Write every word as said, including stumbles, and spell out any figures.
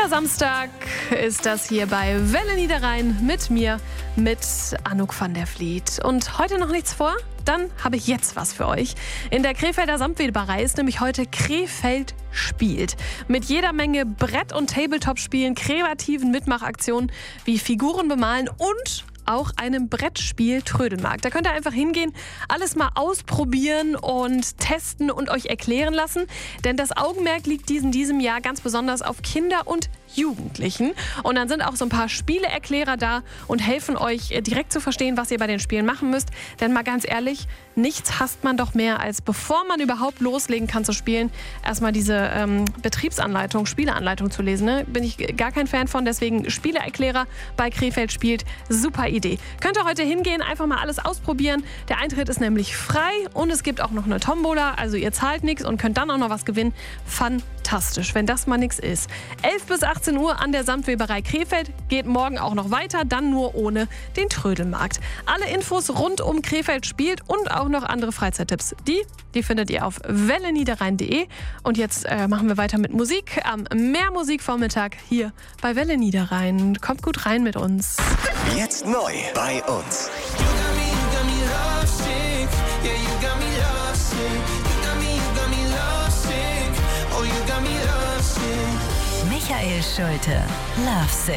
Samstag ist das hier bei Welle Niederrhein mit mir, mit Anouk van der Vliet. Und heute noch nichts vor? Dann habe ich jetzt was für euch. In der Krefelder Samtweberei ist nämlich heute Krefeld spielt. Mit jeder Menge Brett- und Tabletop-Spielen, kreativen Mitmachaktionen wie Figuren bemalen und auch einem Brettspiel Trödelmarkt. Da könnt ihr einfach hingehen, alles mal ausprobieren und testen und euch erklären lassen. Denn das Augenmerk liegt in diesem Jahr ganz besonders auf Kinder und Jugendlichen. Und dann sind auch so ein paar Spieleerklärer da und helfen euch direkt zu verstehen, was ihr bei den Spielen machen müsst. Denn mal ganz ehrlich, nichts hasst man doch mehr, als bevor man überhaupt loslegen kann zu spielen, erstmal diese ähm, Betriebsanleitung, Spieleanleitung zu lesen. Ne? Bin ich gar kein Fan von, deswegen Spieleerklärer bei Krefeld spielt. Super Idee. Könnt ihr heute hingehen, einfach mal alles ausprobieren. Der Eintritt ist nämlich frei und es gibt auch noch eine Tombola, also ihr zahlt nichts und könnt dann auch noch was gewinnen. Fantastisch, wenn das mal nichts ist. elf bis achtzehn Uhr an der Samtweberei Krefeld, geht morgen auch noch weiter, dann nur ohne den Trödelmarkt. Alle Infos rund um Krefeld spielt und auch noch andere Freizeittipps, die, die findet ihr auf welle niederrhein punkt de. Und jetzt äh, machen wir weiter mit Musik am Mehrmusikvormittag hier bei Welle Niederrhein. Kommt gut rein mit uns. Jetzt neu bei uns. Michael Schulte, Love Sick.